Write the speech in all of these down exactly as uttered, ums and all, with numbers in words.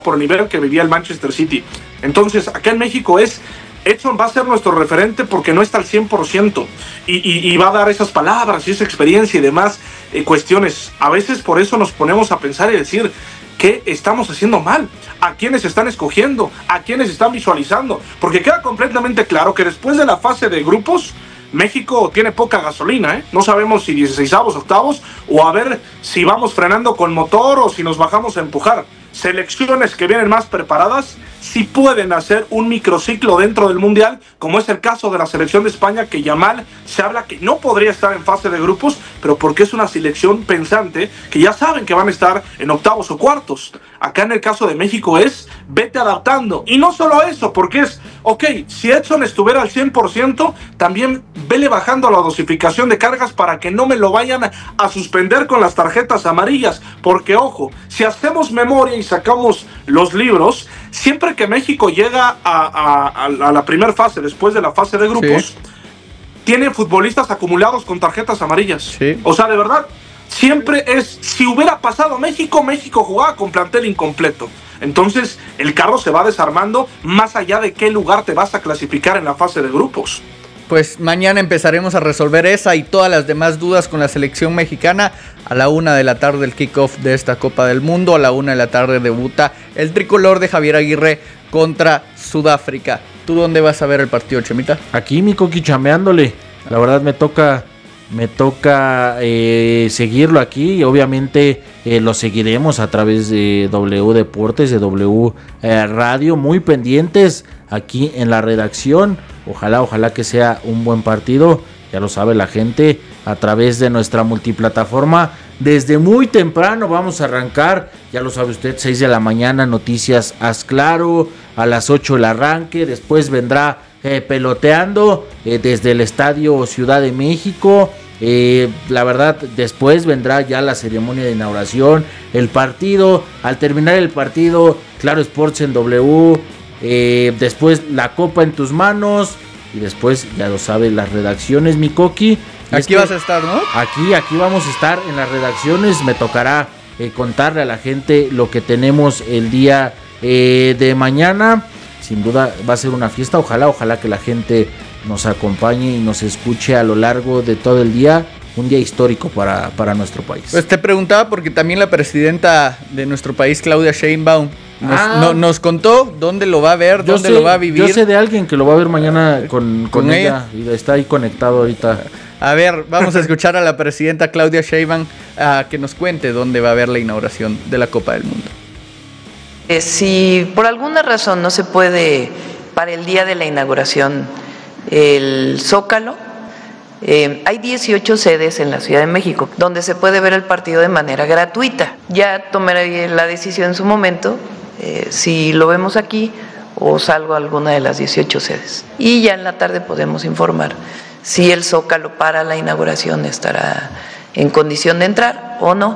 por el nivel que vivía el Manchester City. Entonces, acá en México es, Edson va a ser nuestro referente porque no está al cien por ciento y, y, y va a dar esas palabras y esa experiencia y demás eh, cuestiones. A veces por eso nos ponemos a pensar y decir, ¿qué estamos haciendo mal? ¿A quiénes están escogiendo? ¿A quiénes están visualizando? Porque queda completamente claro que después de la fase de grupos, México tiene poca gasolina, ¿eh? No sabemos si dieciseisavos, octavos, o a ver si vamos frenando con motor o si nos bajamos a empujar. Selecciones que vienen más preparadas sí pueden hacer un microciclo dentro del Mundial, como es el caso de la selección de España, que Yamal se habla que no podría estar en fase de grupos, pero porque es una selección pensante que ya saben que van a estar en octavos o cuartos. Acá en el caso de México es, vete adaptando. Y no solo eso, porque es, ok, si Edson estuviera al cien por ciento, también vele bajando la dosificación de cargas para que no me lo vayan a, a suspender con las tarjetas amarillas. Porque, ojo, si hacemos memoria y sacamos los libros, siempre que México llega a, a, a la primera fase, después de la fase de grupos, sí, tiene futbolistas acumulados con tarjetas amarillas. Sí. O sea, de verdad, siempre es, si hubiera pasado México, México jugaba con plantel incompleto. Entonces, el carro se va desarmando más allá de qué lugar te vas a clasificar en la fase de grupos. Pues mañana empezaremos a resolver esa y todas las demás dudas con la selección mexicana. A la una de la tarde el kickoff de esta Copa del Mundo. A la una de la tarde debuta el tricolor de Javier Aguirre contra Sudáfrica. ¿Tú dónde vas a ver el partido, Chemita? Aquí, mi Coqui, chameándole. La verdad me toca, me toca eh, seguirlo aquí. Y obviamente eh, lo seguiremos a través de W Deportes, de W eh, Radio. Muy pendientes aquí en la redacción. Ojalá, ojalá que sea un buen partido. Ya lo sabe la gente, a través de nuestra multiplataforma. Desde muy temprano vamos a arrancar, ya lo sabe usted, seis de la mañana, Noticias Haz Claro. A las ocho el arranque, después vendrá eh, Peloteando eh, desde el Estadio Ciudad de México. Eh, la verdad, después vendrá ya la ceremonia de inauguración, el partido. Al terminar el partido, Claro Sports en W. Eh, después la Copa en tus manos. Y después, ya lo sabe, las redacciones, mi Coqui. Aquí vas a estar, ¿no? Aquí, aquí vamos a estar en las redacciones. Me tocará eh, contarle a la gente lo que tenemos el día eh, de mañana. Sin duda va a ser una fiesta. Ojalá, ojalá que la gente nos acompañe y nos escuche a lo largo de todo el día. Un día histórico para, para nuestro país. Pues te preguntaba porque también la presidenta de nuestro país, Claudia Sheinbaum, Nos, ah, no, nos contó dónde lo va a ver, dónde sé, lo va a vivir. Yo sé de alguien que lo va a ver mañana con, con, con ella? ella y está ahí conectado ahorita. A ver, vamos a escuchar a la presidenta Claudia Sheinbaum uh, que nos cuente dónde va a haber la inauguración de la Copa del Mundo. Eh, si por alguna razón no se puede para el día de la inauguración el Zócalo, Eh, hay dieciocho sedes en la Ciudad de México donde se puede ver el partido de manera gratuita. Ya tomaré la decisión en su momento, eh, si lo vemos aquí o salgo a alguna de las dieciocho sedes. Y ya en la tarde podemos informar si el Zócalo para la inauguración estará en condición de entrar o no.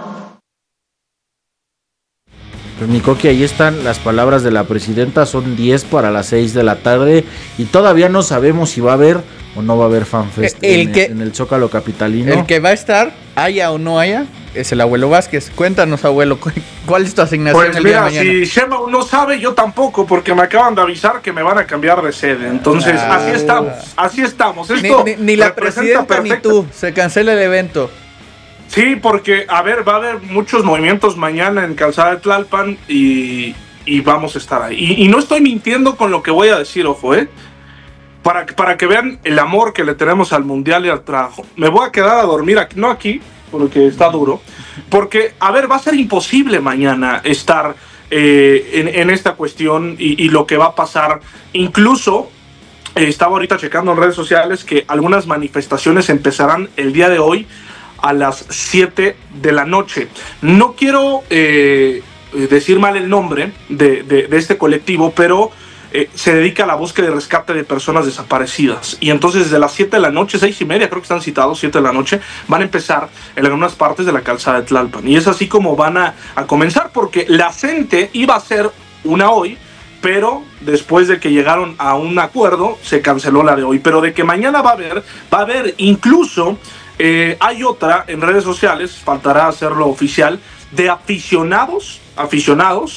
Pues mi Coqui, ahí están las palabras de la presidenta, son diez para las seis de la tarde y todavía no sabemos si va a haber o no va a haber FanFest el en, que, en el Zócalo capitalino. El que va a estar, haya o no haya, es el abuelo Vázquez. Cuéntanos, abuelo, ¿cuál es tu asignación pues el mira, día de mañana? Si Shema no sabe, yo tampoco, porque me acaban de avisar que me van a cambiar de sede. Entonces, ah, así estamos, así estamos. Esto ni, ni, ni la presidenta perfecta. Ni tú, se cancela el evento. Sí, porque, a ver, va a haber muchos movimientos mañana en Calzada de Tlalpan y, y vamos a estar ahí. Y, y no estoy mintiendo con lo que voy a decir, ojo, ¿eh? Para, para que vean el amor que le tenemos al mundial y al trabajo. Me voy a quedar a dormir aquí, no aquí, porque está duro. Porque, a ver, va a ser imposible mañana estar eh, en, en esta cuestión y, y lo que va a pasar. Incluso, eh, estaba ahorita checando en redes sociales que algunas manifestaciones empezarán el día de hoy a las siete de la noche. No quiero eh, decir mal el nombre de, de, de este colectivo, pero eh, se dedica a la búsqueda y rescate de personas desaparecidas. Y entonces desde las siete de la noche, seis y media, creo que están citados, siete de la noche, van a empezar en algunas partes de la Calzada de Tlalpan. Y es así como van a, a comenzar, porque la gente iba a ser una hoy, pero después de que llegaron a un acuerdo, se canceló la de hoy. Pero de que mañana va a haber, va a haber incluso... Eh, hay otra en redes sociales, faltará hacerlo oficial, de aficionados, aficionados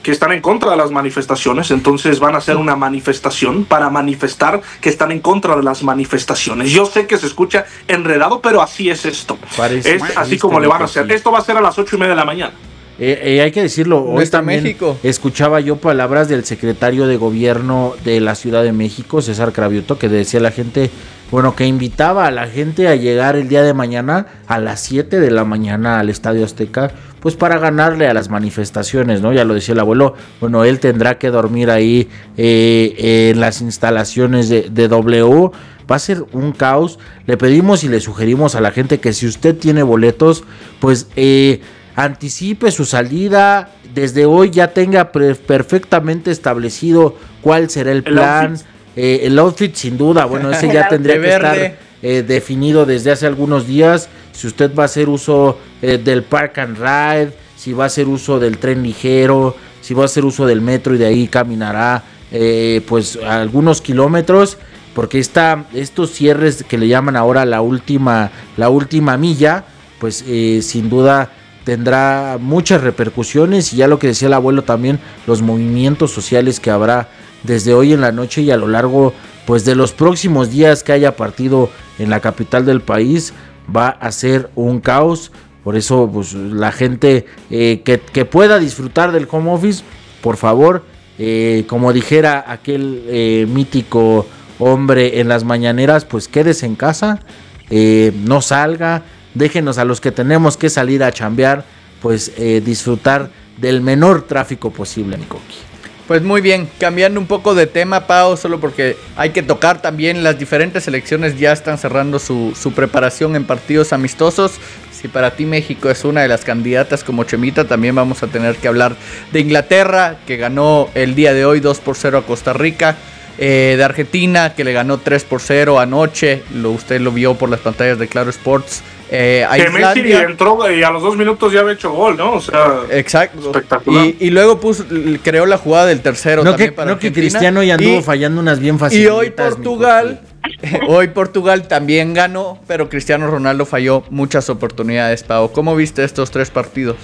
que están en contra de las manifestaciones, entonces van a hacer una manifestación para manifestar que están en contra de las manifestaciones. Yo sé que se escucha enredado, pero así es esto. Parece, es así como le van a hacer. Esto va a ser a las ocho y media de la mañana. Eh, eh, hay que decirlo, hoy también México. Escuchaba yo palabras del secretario de gobierno de la Ciudad de México, César Cravioto, que decía a la gente, bueno, que invitaba a la gente a llegar el día de mañana a las siete de la mañana al Estadio Azteca, pues para ganarle a las manifestaciones, ¿no? Ya lo decía el abuelo, bueno, él tendrá que dormir ahí eh, en las instalaciones de, de W. Va a ser un caos. Le pedimos y le sugerimos a la gente que si usted tiene boletos, pues eh, anticipe su salida. Desde hoy ya tenga pre- perfectamente establecido cuál será el plan. El outfit, eh, el outfit sin duda, bueno, ese ya tendría que estar eh, definido desde hace algunos días. Si usted va a hacer uso eh, del Park and Ride, si va a hacer uso del tren ligero, si va a hacer uso del metro y de ahí caminará eh, pues algunos kilómetros, porque esta, estos cierres que le llaman ahora la última, la última milla, pues eh, sin duda tendrá muchas repercusiones, y ya lo que decía el abuelo también, los movimientos sociales que habrá desde hoy en la noche y a lo largo pues de los próximos días que haya partido en la capital del país, va a ser un caos. Por eso pues la gente eh, que, que pueda disfrutar del home office, por favor, eh, como dijera aquel eh, mítico hombre en las mañaneras, pues quédese en casa, eh, no salga, déjenos a los que tenemos que salir a chambear, pues eh, disfrutar del menor tráfico posible, mi Coqui. Pues muy bien, cambiando un poco de tema, Pau, solo porque hay que tocar también, las diferentes selecciones ya están cerrando su, su preparación en partidos amistosos. Si para ti México es una de las candidatas como Chemita, también vamos a tener que hablar de Inglaterra, que ganó el día de hoy dos por cero a Costa Rica. Eh, de Argentina, que le ganó tres por cero anoche, lo, usted lo vio por las pantallas de Claro Sports. Eh, a que Islandia. Messi entró y a los dos minutos ya había hecho gol, ¿no? O sea, exacto. Espectacular. Y, y luego puso, creó la jugada del tercero no también que, para no que Argentina. Cristiano ya anduvo y, fallando unas bien fáciles. Y hoy Portugal, hoy Portugal también ganó, pero Cristiano Ronaldo falló muchas oportunidades, Pau. ¿Cómo viste estos tres partidos?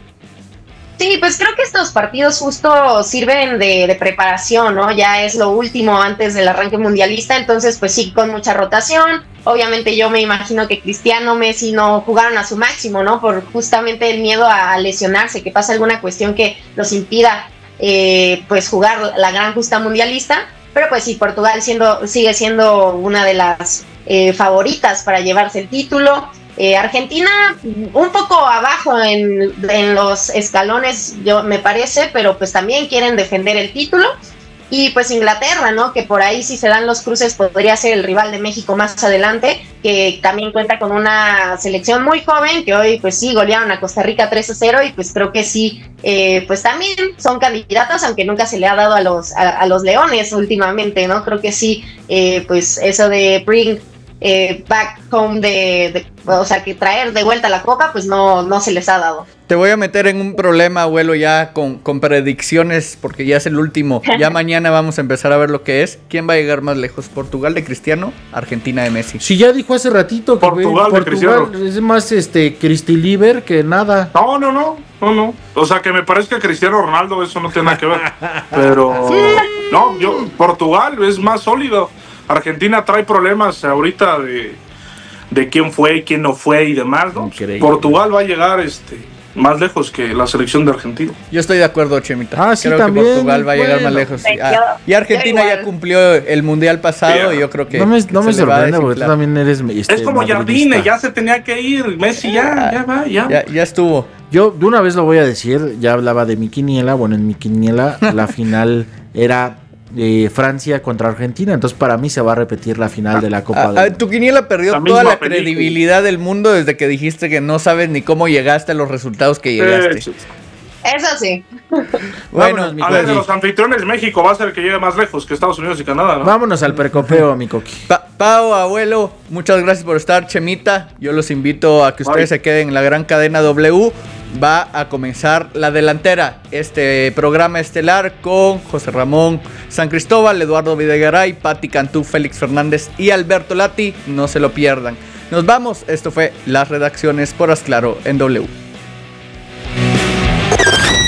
Sí, pues creo que estos partidos justo sirven de, de preparación, ¿no? Ya es lo último antes del arranque mundialista, entonces pues sí, con mucha rotación. Obviamente yo me imagino que Cristiano, Messi no jugaron a su máximo, ¿no? Por justamente el miedo a lesionarse, que pase alguna cuestión que los impida eh, pues jugar la gran justa mundialista. Pero pues sí, Portugal siendo, sigue siendo una de las eh, favoritas para llevarse el título. Eh, Argentina un poco abajo en, en los escalones, yo me parece, pero pues también quieren defender el título. Y pues Inglaterra, ¿no? Que por ahí si se dan los cruces podría ser el rival de México más adelante, que también cuenta con una selección muy joven, que hoy pues sí golearon a Costa Rica tres a cero, y pues creo que sí, eh, pues también son candidatas, aunque nunca se le ha dado a los, a, a los leones últimamente, ¿no? Creo que sí, eh, pues eso de bring eh, back home, de, de, o sea, que traer de vuelta la copa, pues no, no se les ha dado. Te voy a meter en un problema, abuelo, ya con, con predicciones, porque ya es el último. Ya mañana vamos a empezar a ver lo que es. ¿Quién va a llegar más lejos? ¿Portugal de Cristiano? ¿Argentina de Messi? Si ya dijo hace ratito que Portugal, ve, de Cristiano. es más este Cristi Liber que nada. No, no, no, no, no. O sea, que me parezca Cristiano Ronaldo, eso no tiene nada que ver. Pero no, yo Portugal es más sólido. Argentina trae problemas ahorita de, de quién fue, quién no fue y demás, ¿no? Increíble. Portugal va a llegar este más lejos que la selección de Argentina. Yo estoy de acuerdo, Chemita. Ah, sí, creo también, que Portugal va a llegar bueno. más lejos. Ah, y Argentina ya cumplió el mundial pasado, sí, y yo creo que no me, no me sorprende porque tú desinflar. también eres este, Es como madridista. Jardine, ya se tenía que ir. Messi ya, ya va, ya. Ya, ya estuvo. Yo de una vez lo voy a decir, ya hablaba de mi quiniela, bueno, en mi quiniela la final era eh, Francia contra Argentina, entonces para mí se va a repetir la final de la Copa Ah, del ah, Mundo. tu quiniela perdió La toda misma la película. credibilidad del mundo desde que dijiste que no sabes ni cómo llegaste a los resultados que llegaste. Eh, sí. Eso sí. Bueno, Vámonos, mi A ver, de Coqui. los anfitriones, México va a ser el que llegue más lejos que Estados Unidos y Canadá, ¿no? Vámonos al precopeo, mi Coqui. Pa- Pau, abuelo, muchas gracias por estar, Chemita. Yo los invito a que ustedes Bye. se queden en la gran cadena W. Va a comenzar La Delantera, este programa estelar con José Ramón San Cristóbal, Eduardo Videgaray, Pati Cantú, Félix Fernández y Alberto Lati. No se lo pierdan. Nos vamos. Esto fue Las Redacciones por Asclaro en W.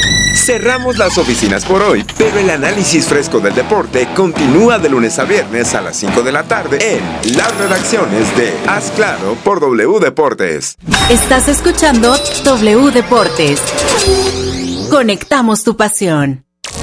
Cerramos las oficinas por hoy, pero el análisis fresco del deporte continúa de lunes a viernes a las cinco de la tarde en las redacciones de Haz Claro por W Deportes. Estás escuchando W Deportes. Conectamos tu pasión.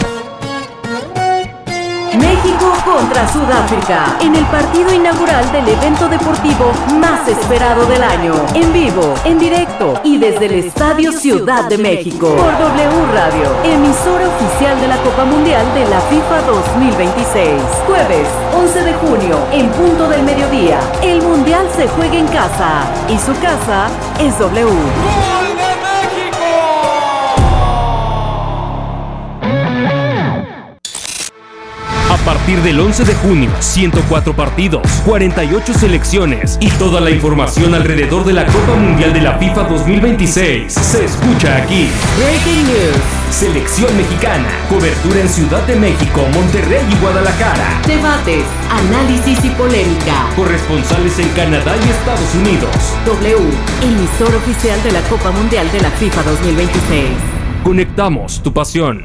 México contra Sudáfrica, en el partido inaugural del evento deportivo más esperado del año. En vivo, en directo y desde el Estadio Ciudad de México. Por W Radio, emisora oficial de la Copa Mundial de la FIFA dos mil veintiséis. Jueves, once de junio, en punto del mediodía. El Mundial se juega en casa y su casa es W. A partir del once de junio, ciento cuatro partidos, cuarenta y ocho selecciones y toda la información alrededor de la Copa Mundial de la FIFA dos mil veintiséis se escucha aquí. Breaking News. Selección mexicana, cobertura en Ciudad de México, Monterrey y Guadalajara. Debates, análisis y polémica. Corresponsales en Canadá y Estados Unidos. W, emisor oficial de la Copa Mundial de la FIFA dos mil veintiséis. Conectamos tu pasión.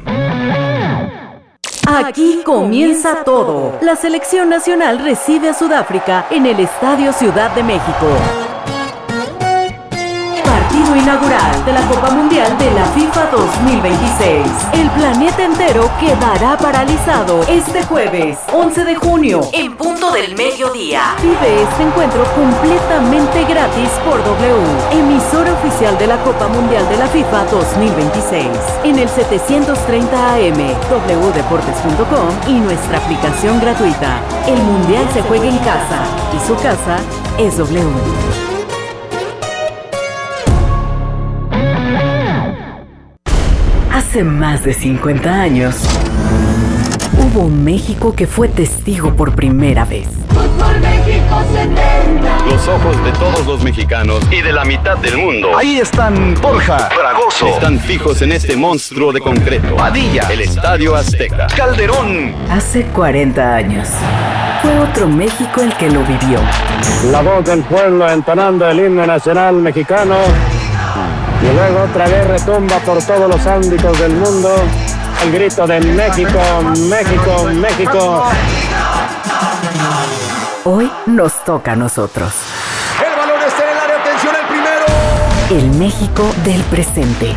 Aquí comienza todo. La selección nacional recibe a Sudáfrica en el Estadio Ciudad de México. Partido inaugural de la Copa Mundial de la FIFA dos mil veintiséis. El planeta entero quedará paralizado este jueves, once de junio, en punto del mediodía. Vive este encuentro completamente gratis por W, emisora oficial de la Copa Mundial de la FIFA dos mil veintiséis. En el setecientos treinta A M, w deportes punto com y nuestra aplicación gratuita. El Mundial se juega en casa y su casa es W. Hace más de cincuenta años, hubo un México que fue testigo por primera vez. Fútbol México setenta. Los ojos de todos los mexicanos y de la mitad del mundo. Ahí están Borja, Fragoso. Están fijos en este monstruo de concreto. Padilla, el Estadio Azteca. Calderón. Hace cuarenta años, fue otro México el que lo vivió. La voz del pueblo entonando el himno nacional mexicano. Y luego otra vez retumba por todos los ámbitos del mundo el grito de México, México, México. Hoy nos toca a nosotros. El balón está en el área, atención al primero. El México del presente.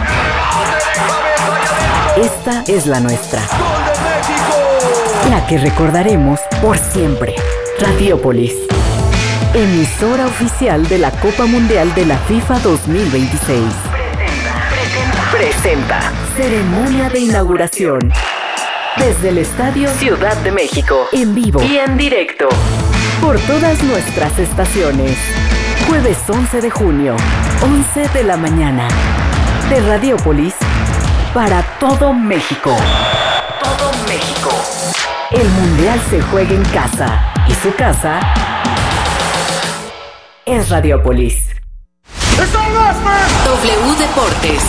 Esta es la nuestra. ¡Gol de México! La que recordaremos por siempre. Radiópolis, emisora oficial de la Copa Mundial de la FIFA dos mil veintiséis. Presenta ceremonia de inauguración desde el Estadio Ciudad de México, en vivo y en directo por todas nuestras estaciones. Jueves once de junio, once de la mañana, de Radiópolis para todo México. Todo México. El Mundial se juega en casa y su casa es Radiópolis. W Deportes.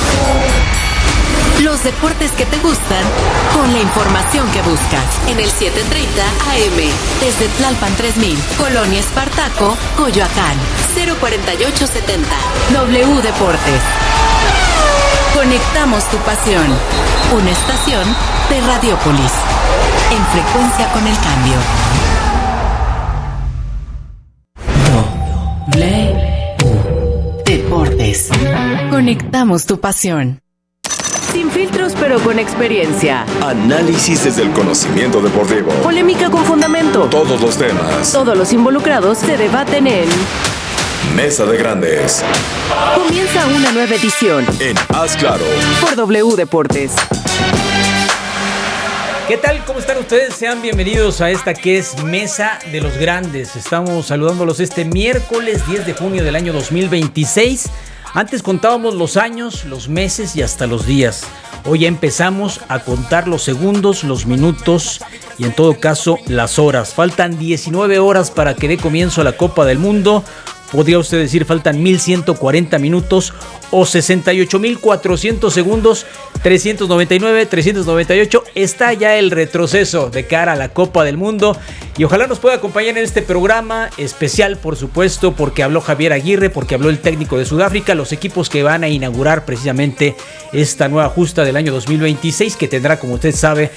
Los deportes que te gustan con la información que buscas. En el setecientos treinta A M, desde Tlalpan tres mil, Colonia Espartaco, Coyoacán, cero cuarenta y ocho setenta. W Deportes. Conectamos tu pasión. Una estación de Radiópolis. En frecuencia con el cambio. W Deportes. Conectamos tu pasión. Sin filtros pero con experiencia. Análisis desde el conocimiento deportivo. Polémica con fundamento. Todos los temas. Todos los involucrados se debaten en Mesa de Grandes. Comienza una nueva edición En Haz Claro por W Deportes. ¿Qué tal? ¿Cómo están ustedes? Sean bienvenidos a esta que es Mesa de los Grandes. Estamos saludándolos este miércoles diez de junio del año dos mil veintiséis. Antes contábamos los años, los meses y hasta los días. Hoy ya empezamos a contar los segundos, los minutos y en todo caso las horas. Faltan diecinueve horas para que dé comienzo a la Copa del Mundo podría usted decir faltan mil ciento cuarenta minutos o sesenta y ocho mil cuatrocientos segundos, trescientos noventa y nueve, trescientos noventa y ocho. Está ya el retroceso de cara a la Copa del Mundo y ojalá nos pueda acompañar en este programa especial, por supuesto, porque habló Javier Aguirre, porque habló el técnico de Sudáfrica, los equipos que van a inaugurar precisamente esta nueva justa del año dos mil veintiséis, que tendrá, como usted sabe,